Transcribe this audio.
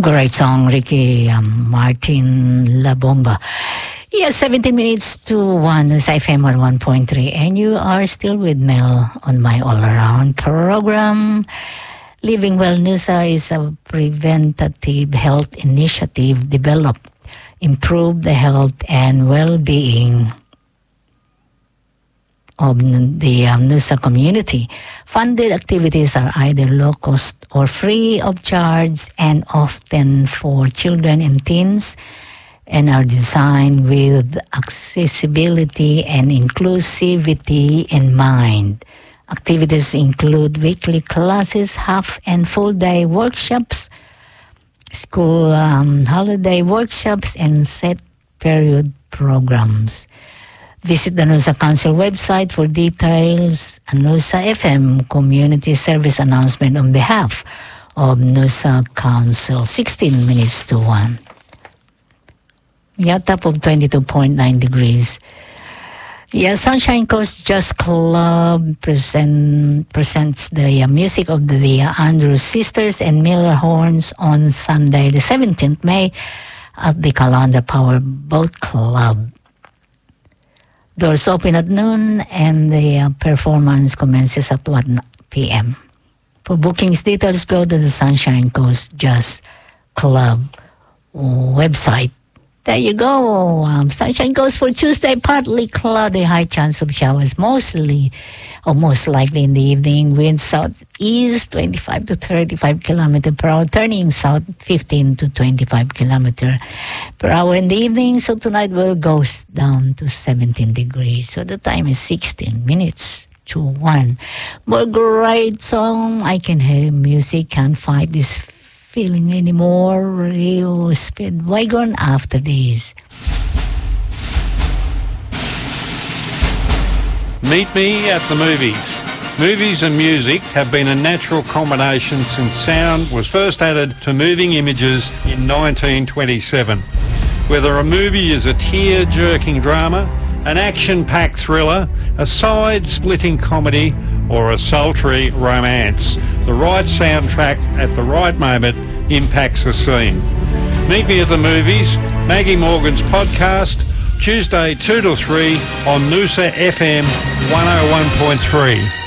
Great song, Ricky Martin La Bomba. Yes, 17 minutes to 1, News FM 101.3. And you are still with Mel on my all-around program. Living Well Nusa is a preventative health initiative developed, improve the health and well-being of the Nusa community. Funded activities are either low cost or free of charge and often for children and teens, and are designed with accessibility and inclusivity in mind. Activities include weekly classes, half and full day workshops, school holiday workshops, and set period programs. Visit the Nusa Council website for details. A Nusa FM community service announcement on behalf of Nusa Council. 16 minutes to 1. Yeah, top of 22.9 degrees. Yeah, Sunshine Coast Jazz Club presents the music of the Andrews Sisters and Miller Horns on Sunday, the 17th May at the Calandra Power Boat Club. Doors open at noon and the performance commences at 1 p.m. For bookings details, go to the Sunshine Coast Jazz Club website. There you go. Sunshine Coast for Tuesday, partly cloudy, high chance of showers, most likely in the evening. Wind southeast 25 to 35 km per hour, turning south 15 to 25 km per hour in the evening. So tonight will go down to 17 degrees. So the time is 16 minutes to 1. More great song. I Can Hear Music, Can't Fight This Feeling Anymore. Rio Speedwagon after this. Meet me at the movies. Movies and music have been a natural combination since sound was first added to moving images in 1927. Whether a movie is a tear-jerking drama, an action-packed thriller, a side-splitting comedy, or a sultry romance, the right soundtrack at the right moment impacts a scene. Meet me at the movies, Maggie Morgan's podcast, Tuesday 2 to 3 on Noosa FM 101.3.